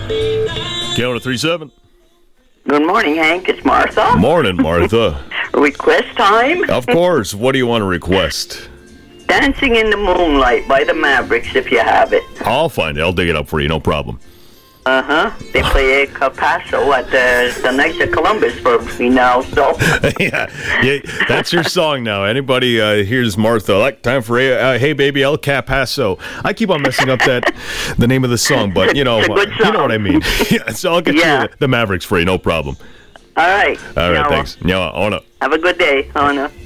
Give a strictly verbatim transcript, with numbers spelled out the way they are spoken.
K one oh three point seven. Good morning, Hank. It's Martha. Morning, Martha. Request time? Of course. What do you want to request? Dancing in the Moonlight by the Mavericks, if you have it. I'll find it. I'll dig it up for you. No problem. Uh-huh. They play at El Paso at the, the Knights of Columbus for me now, so. yeah, yeah, that's your song now. Anybody uh, hears Martha, like, time for uh, Hey Baby El Capasso. I keep on messing up that the name of the song, but you know, It's a good you know what I song. mean. yeah, so I'll get Yeah. you the, the Mavericks for you. No problem. All right. All right, Now, thanks. Yeah, I wanna. Have a good day, Anna.